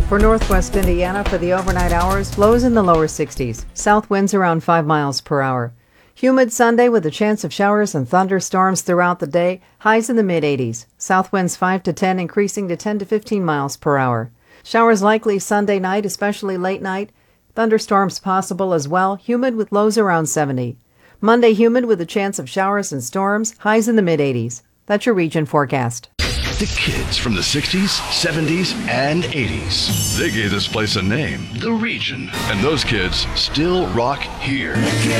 For northwest Indiana, for the overnight hours, lows in the lower 60s. South winds around 5 miles per hour. Humid Sunday with a chance of showers and thunderstorms throughout the day. Highs in the mid-80s. South winds 5 to 10, increasing to 10 to 15 miles per hour. Showers likely Sunday night, especially late night. Thunderstorms possible as well. Humid with lows around 70. Monday humid with a chance of showers and storms. Highs in the mid-80s. That's your region forecast. The kids from the 60s, 70s, and 80s. They gave this place a name, The Region. And those kids still rock here.